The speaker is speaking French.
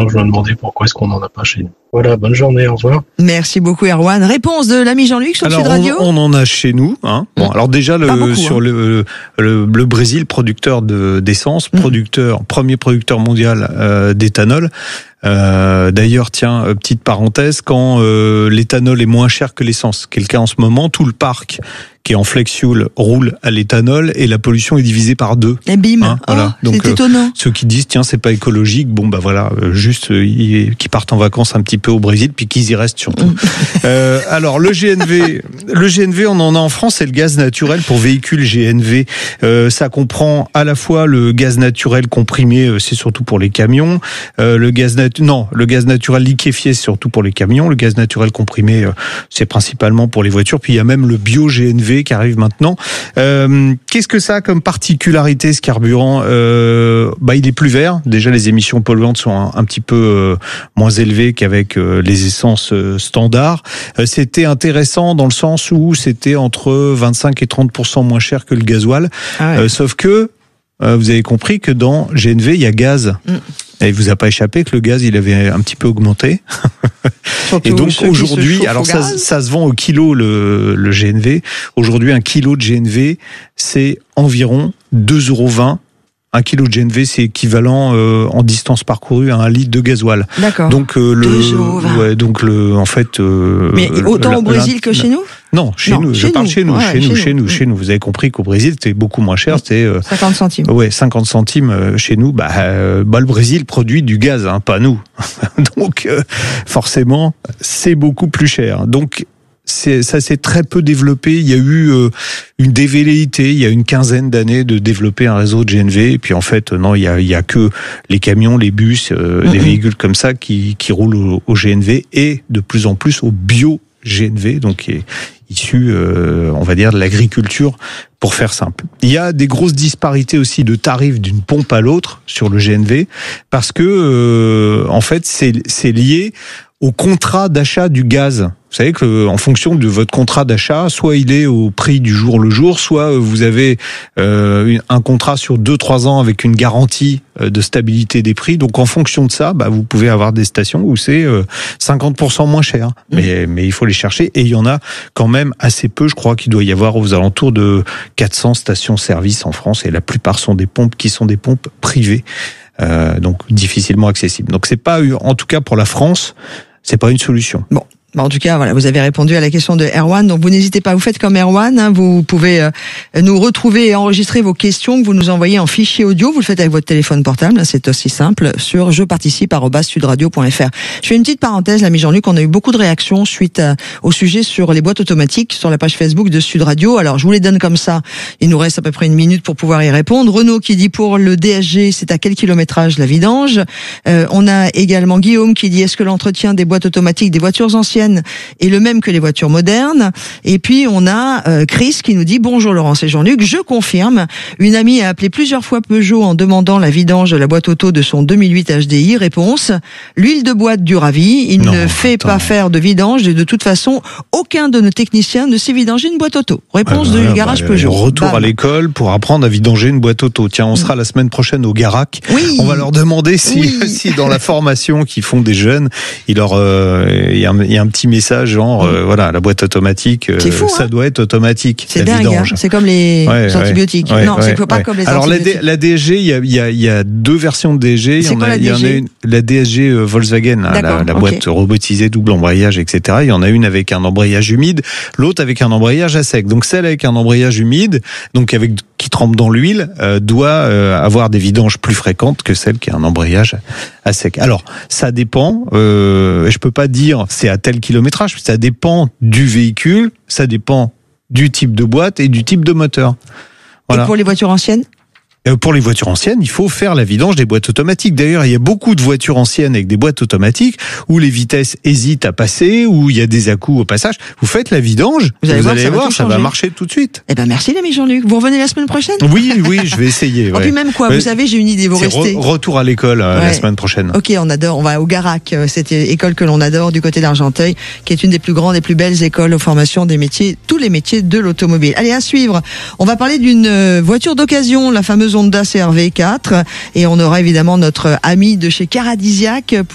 Donc je me demandais pourquoi est-ce qu'on n'en a pas chez nous. Voilà, bonne journée, au revoir. Merci beaucoup Erwan. Réponse de l'ami Jean-Luc sur Sud Radio. On en a chez nous. Hein. Bon, alors déjà sur le Brésil, producteur d'essence, premier producteur mondial d'éthanol. D'ailleurs, tiens, petite parenthèse, quand l'éthanol est moins cher que l'essence, qui est le cas en ce moment, tout le parc qui est en flex fuel roule à l'éthanol et la pollution est divisée par 2. Et bim, hein, voilà. Donc, c'est étonnant. Ceux qui disent tiens c'est pas écologique, bon bah voilà, juste qui partent en vacances un petit peu au Brésil puis qu'ils y restent surtout. Alors le GNV on en a en France, c'est le gaz naturel pour véhicules GNV. Ça comprend à la fois le gaz naturel comprimé, c'est surtout pour les camions, le gaz naturel liquéfié c'est surtout pour les camions, le gaz naturel comprimé c'est principalement pour les voitures, puis il y a même le bio GNV qui arrive maintenant. Qu'est-ce que ça a comme particularité ce carburant? Il est plus vert. Déjà les émissions polluantes sont un petit peu moins élevées qu'avec les essences standards. C'était intéressant dans le sens où c'était entre 25 et 30% moins cher que le gasoil. Sauf que vous avez compris que dans GNV il y a gaz. Et il vous a pas échappé que le gaz il avait un petit peu augmenté. Et donc aujourd'hui, alors ça se vend au kilo le GNV. Aujourd'hui, un kilo de GNV, c'est environ 2,20 €. Un kilo de GNV, c'est équivalent en distance parcourue à 1 litre de gasoil. D'accord. Donc en fait. Mais autant au Brésil que chez nous? Non, chez nous. Chez nous. Vous avez compris qu'au Brésil, c'était beaucoup moins cher. C'était 50 centimes. Ouais, 50 centimes chez nous. Le Brésil produit du gaz, hein, pas nous. Donc forcément, c'est beaucoup plus cher. Donc ça s'est très peu développé. Il y a eu une dévelléité, il y a une quinzaine d'années de développer un réseau de GNV. Et puis en fait, non, il y a que les camions, les bus, les véhicules comme ça qui roulent au GNV et de plus en plus au bio GNV, donc qui est issu, on va dire, de l'agriculture, pour faire simple. Il y a des grosses disparités aussi de tarifs d'une pompe à l'autre sur le GNV, parce que en fait, c'est lié au contrat d'achat du gaz. Vous savez que en fonction de votre contrat d'achat, soit il est au prix du jour le jour, soit vous avez un contrat sur 2-3 ans avec une garantie de stabilité des prix. Donc en fonction de ça, vous pouvez avoir des stations où c'est 50% moins cher. Mais il faut les chercher, et il y en a quand même assez peu. Je crois qu'il doit y avoir aux alentours de 400 stations-service en France, et la plupart sont des pompes qui sont des pompes privées, donc difficilement accessibles. Donc c'est pas, en tout cas pour la France, c'est pas une solution. Bon. En tout cas, voilà, vous avez répondu à la question de Erwan, donc vous n'hésitez pas, vous faites comme Erwan, hein, vous pouvez nous retrouver et enregistrer vos questions que vous nous envoyez en fichier audio, vous le faites avec votre téléphone portable, c'est aussi simple, sur jeparticipe@sudradio.fr. Je fais une petite parenthèse, l'ami Jean-Luc, on a eu beaucoup de réactions suite au sujet sur les boîtes automatiques sur la page Facebook de Sud Radio. Alors je vous les donne comme ça, il nous reste à peu près 1 minute pour pouvoir y répondre. Renaud qui dit pour le DSG, c'est à quel kilométrage la vidange? On a également Guillaume qui dit est-ce que l'entretien des boîtes automatiques des voitures anciennes est le même que les voitures modernes? Et puis on a Chris qui nous dit bonjour Laurence et Jean-Luc, je confirme, une amie a appelé plusieurs fois Peugeot en demandant la vidange de la boîte auto de son 2008 HDI. Réponse, l'huile de boîte dure à vie, il ne fait pas faire de vidange et de toute façon aucun de nos techniciens ne sait vidanger une boîte auto. Réponse du garage Peugeot. Retour à l'école pour apprendre à vidanger une boîte auto. Tiens, on sera la semaine prochaine au Garac. Oui. On va leur demander si dans la formation qu'ils font des jeunes, il y a un petit message genre voilà, la boîte automatique, ça doit être automatique. C'est dingue, hein, c'est comme les antibiotiques. C'est pas comme les antibiotiques. Alors la DSG, il y a 2 versions de DSG. Il y en a une, la DSG Volkswagen, la boîte robotisée, double embrayage, etc. Il y en a une avec un embrayage humide, l'autre avec un embrayage à sec. Donc celle avec un embrayage humide, donc qui trempe dans l'huile, doit avoir des vidanges plus fréquentes que celle qui a un embrayage à sec. Alors ça dépend. Je peux pas dire c'est à tel kilométrage. Ça dépend du véhicule, ça dépend du type de boîte et du type de moteur. Voilà. Et pour les voitures anciennes? Pour les voitures anciennes, il faut faire la vidange des boîtes automatiques. D'ailleurs, il y a beaucoup de voitures anciennes avec des boîtes automatiques où les vitesses hésitent à passer, où il y a des à-coups au passage. Vous faites la vidange, vous allez voir, ça va marcher tout de suite. Eh ben merci l'ami Jean-Luc. Vous revenez la semaine prochaine? Oui, je vais essayer. Et puis même quoi, vous savez, j'ai une idée, vous restez. Retour à l'école la semaine prochaine. Ok, on adore, on va au Garac, cette école que l'on adore du côté d'Argenteuil, qui est une des plus grandes et plus belles écoles aux formations des métiers, tous les métiers de l'automobile. Allez, à suivre, on va parler d'une voiture d'occasion, la fameuse Honda CR-V 4, et on aura évidemment notre ami de chez Caradisiac